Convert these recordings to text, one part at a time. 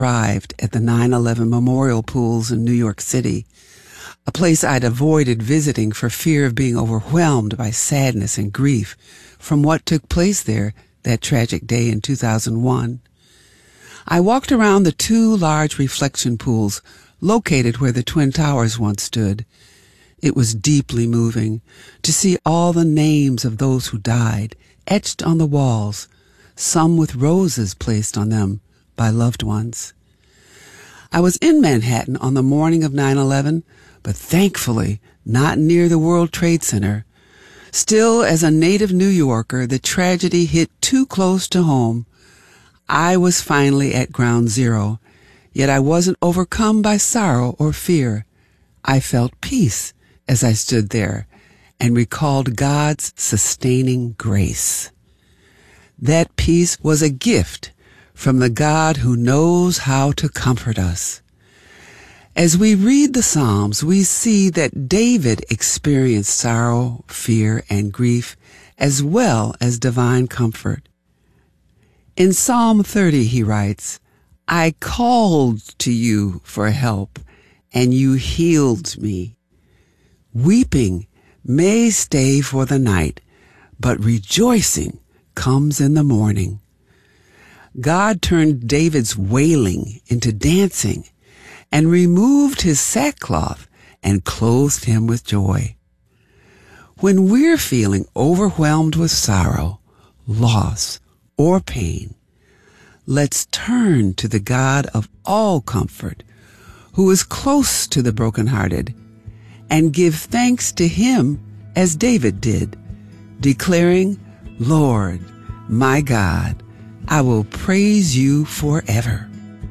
arrived at the 9/11 memorial pools in New York City, a place I'd avoided visiting for fear of being overwhelmed by sadness and grief from what took place there that tragic day in 2001. I walked around the two large reflection pools located where the Twin Towers once stood. It was deeply moving to see all the names of those who died etched on the walls, some with roses placed on them by loved ones. I was in Manhattan on the morning of 9/11, but thankfully not near the World Trade Center. Still, as a native New Yorker, the tragedy hit too close to home. I was finally at ground zero, yet I wasn't overcome by sorrow or fear. I felt peace as I stood there and recalled God's sustaining grace. That peace was a gift from the God who knows how to comfort us. As we read the Psalms, we see that David experienced sorrow, fear, and grief, as well as divine comfort. In Psalm 30, he writes, "I called to you for help, and you healed me." Weeping may stay for the night, but rejoicing comes in the morning. God turned David's wailing into dancing and removed his sackcloth and clothed him with joy. When we're feeling overwhelmed with sorrow, loss, or pain, let's turn to the God of all comfort, who is close to the brokenhearted, and give thanks to him as David did, declaring, "Lord, my God, I will praise you forever."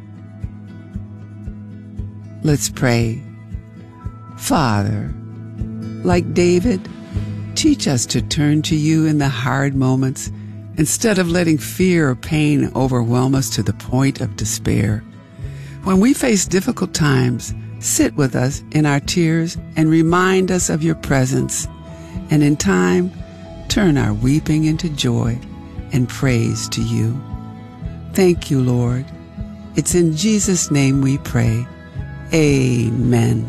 Let's pray. Father, like David, teach us to turn to you in the hard moments instead of letting fear or pain overwhelm us to the point of despair. When we face difficult times, sit with us in our tears and remind us of your presence, and in time, turn our weeping into joy and praise to you. Thank you, Lord. It's in Jesus' name we pray. Amen.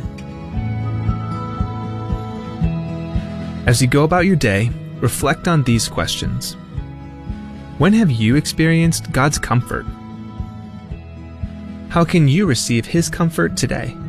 As you go about your day, reflect on these questions. When have you experienced God's comfort? How can you receive His comfort today?